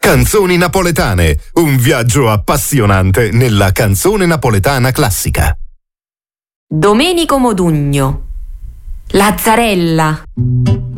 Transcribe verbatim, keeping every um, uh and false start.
Canzoni napoletane, un viaggio appassionante nella canzone napoletana classica. Domenico Modugno, Lazzarella.